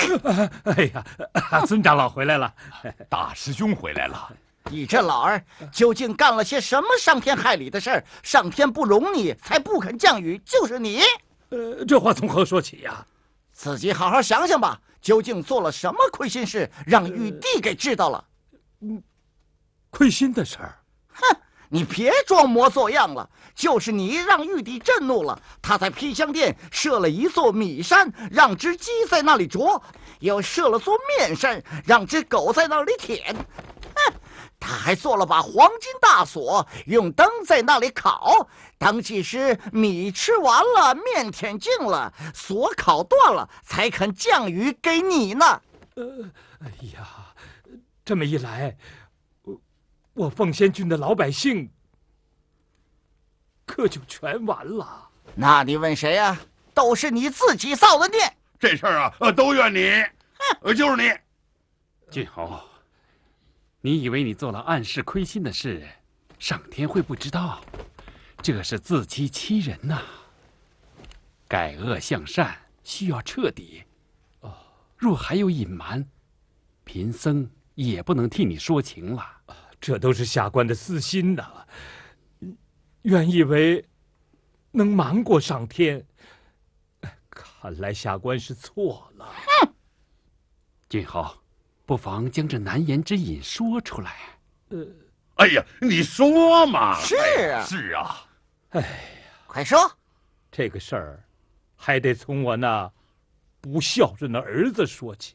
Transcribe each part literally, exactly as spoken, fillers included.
哎呀，孙长老回来了， 大师兄回来了。 你这老儿究竟干了些什么伤天害理的事儿？上天不容你，才不肯降雨，就是你。 呃，这话从何说起呀？ 自己好好想想吧，究竟做了什么亏心事，让玉帝给知道了？ 嗯，亏心的事儿？ 哼！你别装模作样了，就是你让玉帝震怒了，他在披香殿设了一座米山，让只鸡在那里啄，又设了座面山，让只狗在那里舔。哼！他还做了把黄金大锁，用灯在那里烤。当即时米吃完了，面舔净了，锁烤断了，才肯降雨给你呢。 呃，哎呀，这么一来，我我凤仙郡的老百姓可就全完了。 那你问谁啊？都是你自己造的孽。 这事儿啊，呃，都怨你，呃，就是你， 郡侯。你以为你做了暗示亏心的事，上天会不知道？这是自欺欺人呐、啊！改恶向善需要彻底，哦，若还有隐瞒，贫僧也不能替你说情了。 这都是下官的私心呐、啊，原以为能瞒过上天，看来下官是错了。 哼！ 郡侯。不妨将这难言之隐说出来。 呃， 哎呀，你说嘛！ 是啊， 是啊。 哎呀， 快说！ 这个事儿还得从我那不孝顺的儿子说起。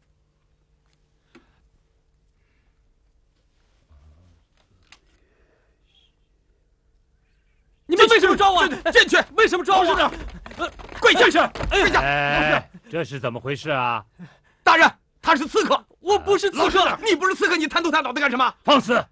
你们为什么抓我？ 进去！ 为什么抓我？ 呃，跪下！ 跪下！ 哎，这是怎么回事啊？ 大人，他是刺客。我不是刺客，你不是刺客，你贪头贪脑的干什么？ 放肆！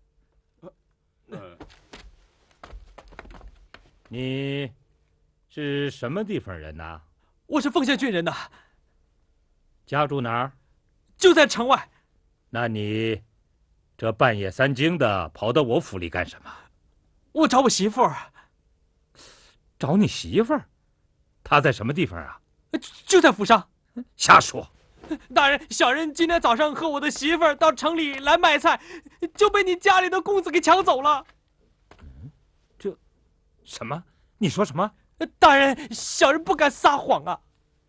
你是什么地方人呐？ 我是凤仙郡人呐。 家住哪儿？ 就在城外。 那你这半夜三更的跑到我府里干什么？ 我找我媳妇儿。 找你媳妇儿？她在什么地方啊？ 就在府上。 瞎说！ 大人，小人今天早上和我的媳妇儿到城里来卖菜，就被你家里的公子给抢走了。 嗯，这什么？你说什么？ 大人，小人不敢撒谎啊。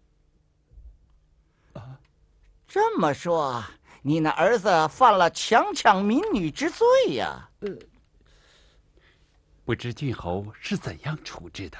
啊，这么说，你那儿子犯了强抢民女之罪呀？呃， 不知郡侯是怎样处置的？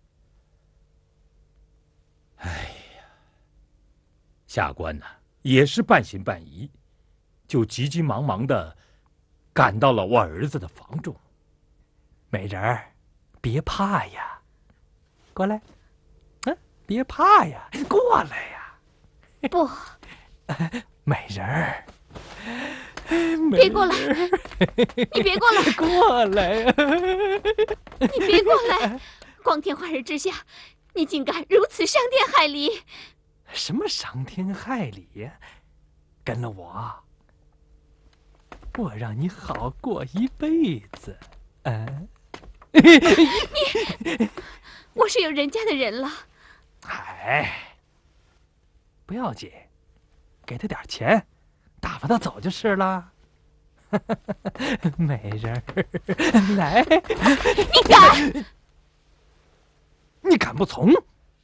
哎呀，下官呢、啊、也是半信半疑，就急急忙忙的赶到了我儿子的房中。 美人儿，别怕呀，过来，嗯，别怕呀，过来呀。 不， 美人儿， 别过来，你别过来， 过来呀， 你别过来，光天化日之下。你竟敢如此伤天害理！ 什么伤天害理呀？跟了我，我让你好过一辈子。嗯， 你，我是有人家的人了。 哎，不要紧，给他点钱，打发他走就是了。美人儿，来， 你敢！ 你敢不从？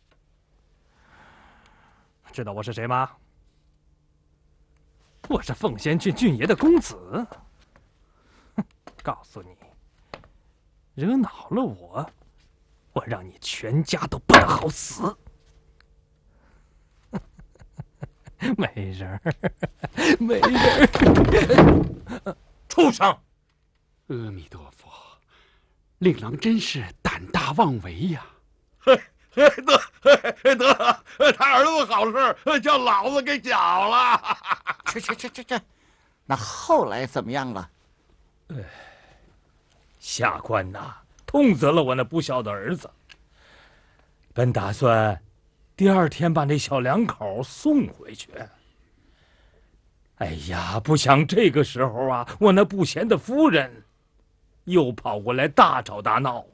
知道我是谁吗？我是凤仙郡郡爷的公子。哼，告诉你，惹恼了我，我让你全家都不得好死。美人儿，美人儿， 畜生！ 阿弥陀佛，令郎真是胆大妄为呀！ 得得，他儿子好事叫老子给搅了。 这这这这这，那后来怎么样了？ 哎，下官呐，痛责了我那不孝的儿子。本打算第二天把那小两口送回去。哎呀，不想这个时候啊，我那不贤的夫人又跑过来大吵大闹。